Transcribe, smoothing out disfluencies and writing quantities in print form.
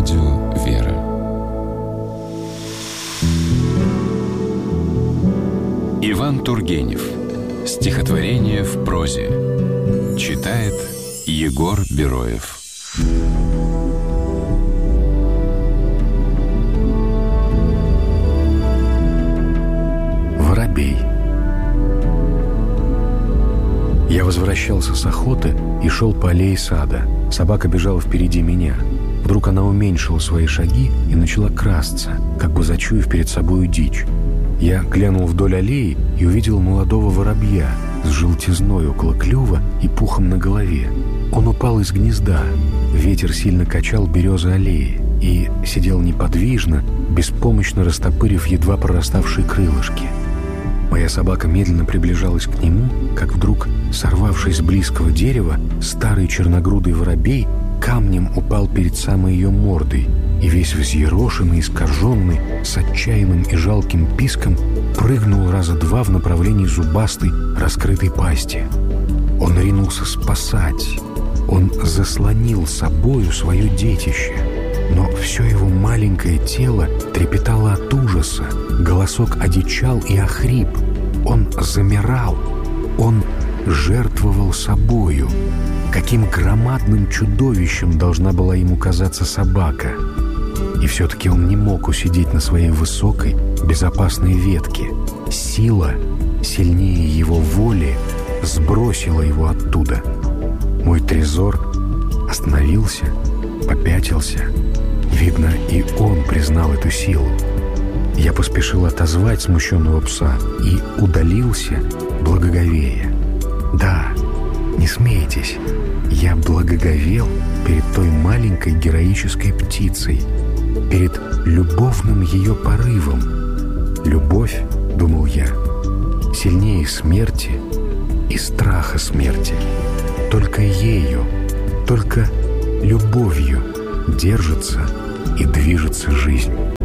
радио «Вера». Иван Тургенев. Стихотворение в прозе. Читает Егор Бероев. Воробей. Я возвращался с охоты и шел по аллее сада. Собака бежала впереди меня. Вдруг она уменьшила свои шаги и начала красться, как бы зачуяв перед собою дичь. Я глянул вдоль аллеи и увидел молодого воробья с желтизной около клюва и пухом на голове. Он упал из гнезда. Ветер сильно качал березы аллеи и сидел неподвижно, беспомощно растопырив едва прораставшие крылышки. Моя собака медленно приближалась к нему, как вдруг, сорвавшись с близкого дерева, старый черногрудый воробей камнем упал перед самой ее мордой и весь взъерошенный, искаженный, с отчаянным и жалким писком прыгнул раза два в направлении зубастой, раскрытой пасти. Он ринулся спасать. Он заслонил собою свое детище. Но все его маленькое тело трепетало от ужаса, голосок одичал и охрип. Он замирал, он жертвовал собою. Каким громадным чудовищем должна была ему казаться собака. И все-таки он не мог усидеть на своей высокой, безопасной ветке. Сила, сильнее его воли, сбросила его оттуда. Мой трезор остановился, попятился. Видно, и он признал эту силу. Я поспешил отозвать смущенного пса и удалился, благоговея. Да, не смейтесь, я благоговел перед той маленькой героической птицей, перед любовным ее порывом. Любовь, думал я, сильнее смерти и страха смерти. Только ею, только любовью держится и движется жизнь.